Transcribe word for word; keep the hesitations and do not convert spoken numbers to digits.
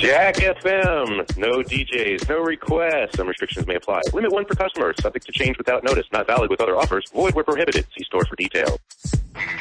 Jack F M. No D Js, no requests. Some restrictions may apply. Limit one per customer. Subject to change without notice. Not valid with other offers. Void where prohibited. See store for details.